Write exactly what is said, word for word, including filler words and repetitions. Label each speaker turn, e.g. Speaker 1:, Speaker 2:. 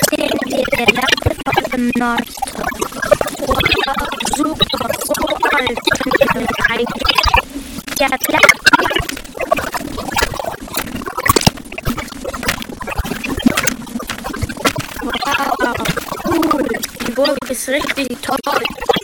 Speaker 1: sehen wir den Latte von Norte. Wow, super, so alt sind wir eigentlich. Ja, klar. Wow, cool. Die Burg ist richtig toll.